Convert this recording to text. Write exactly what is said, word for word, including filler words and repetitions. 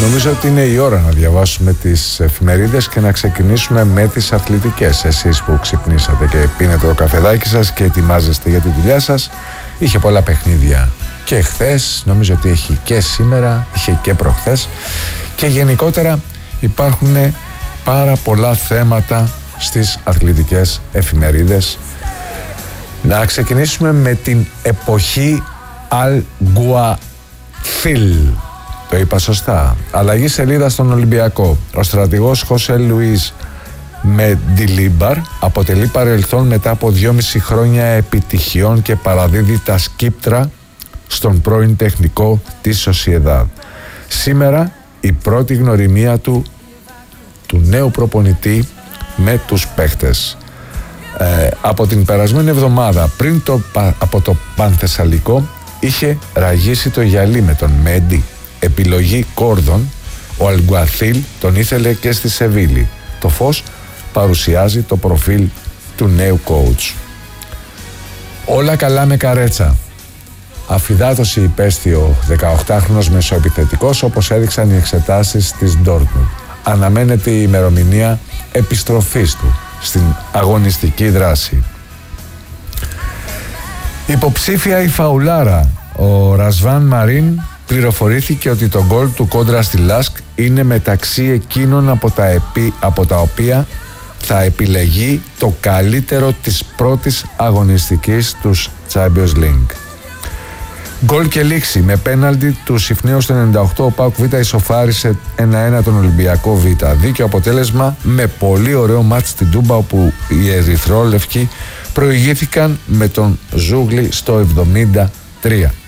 Νομίζω ότι είναι η ώρα να διαβάσουμε τις εφημερίδες και να ξεκινήσουμε με τις αθλητικές. Εσείς που ξυπνήσατε και πίνετε το καφεδάκι σας και ετοιμάζεστε για τη δουλειά σας, είχε πολλά παιχνίδια και χθες, νομίζω ότι έχει και σήμερα, είχε και προχθές, και γενικότερα υπάρχουν πάρα πολλά θέματα στις αθλητικές εφημερίδες. Να ξεκινήσουμε με την εποχή Αλ-Γκουαθίλ. Το είπα σωστά. Αλλαγή σελίδα στον Ολυμπιακό. Ο στρατηγός Χωσέ Λουίς Μεντιλίμπαρ αποτελεί παρελθόν μετά από δυόμιση χρόνια επιτυχιών και παραδίδει τα σκύπτρα στον πρώην τεχνικό της Σοσιεδάδ. Σήμερα η πρώτη γνωριμία του του νέου προπονητή με τους παίχτες. Ε, από την περασμένη εβδομάδα πριν το, από το Πανθεσσαλικό είχε ραγίσει το γυαλί με τον Μέντι. Επιλογή Κόρδον, ο Αλγκουαθίλ τον ήθελε και στη Σεβίλη. Το φως παρουσιάζει το προφίλ του νέου coach. Όλα καλά με Καρέτσα. Αφυδάτωση υπέστη ο δεκαοκτάχρονος μεσοεπιθετικός, όπως έδειξαν οι εξετάσεις της Ντόρτμουντ. Αναμένεται η ημερομηνία επιστροφής του στην αγωνιστική δράση. Υποψήφια η φαουλάρα. Ο Ρασβάν Μαρίν πληροφορήθηκε ότι το γκολ του κόντρα στη Λάσκ είναι μεταξύ εκείνων από τα, επί, από τα οποία θα επιλεγεί το καλύτερο της πρώτης αγωνιστικής τους Champions League. Γκολ και λήξη. Με πέναλτι του Συφνέου στο ενενήντα οκτώ, ο ΠΑΟΚ Β ισοφάρισε ένα ένα τον Ολυμπιακό Β. Δίκαιο αποτέλεσμα με πολύ ωραίο μάτς στην Τούμπα, όπου οι ερυθρόλευκοι προηγήθηκαν με τον Ζούγλι στο εβδομήντα τρία.